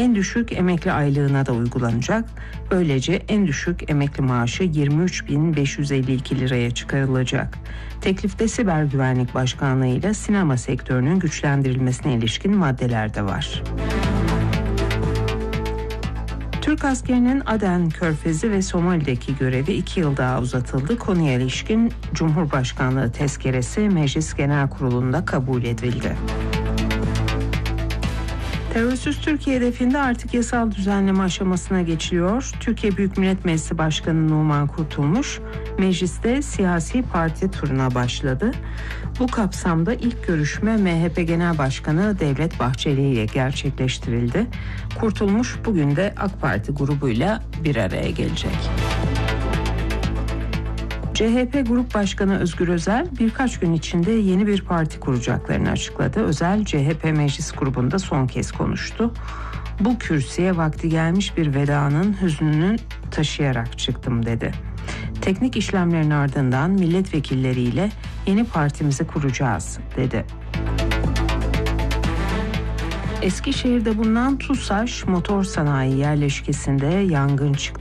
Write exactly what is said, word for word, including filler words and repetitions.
En düşük emekli aylığına da uygulanacak. Böylece en düşük emekli maaşı yirmi üç bin beş yüz elli iki liraya çıkarılacak. Teklifte Siber Güvenlik Başkanlığı ile sinema sektörünün güçlendirilmesine ilişkin maddeler de var. Türk askerinin Aden Körfezi ve Somali'deki görevi iki yıl daha uzatıldı. Konuya ilişkin Cumhurbaşkanlığı tezkeresi Meclis Genel Kurulu'nda kabul edildi. Terörsüz Türkiye hedefinde artık yasal düzenleme aşamasına geçiliyor. Türkiye Büyük Millet Meclisi Başkanı Numan Kurtulmuş, mecliste siyasi parti turuna başladı. Bu kapsamda ilk görüşme M H P Genel Başkanı Devlet Bahçeli ile gerçekleştirildi. Kurtulmuş bugün de AK Parti grubuyla bir araya gelecek. C H P Grup Başkanı Özgür Özel birkaç gün içinde yeni bir parti kuracaklarını açıkladı. Özel, C H P Meclis Grubu'nda son kez konuştu. Bu kürsüye vakti gelmiş bir vedanın hüznünü taşıyarak çıktım dedi. Teknik işlemlerin ardından milletvekilleriyle yeni partimizi kuracağız dedi. Eskişehir'de bulunan TUSAŞ motor sanayi yerleşkesinde yangın çıktı.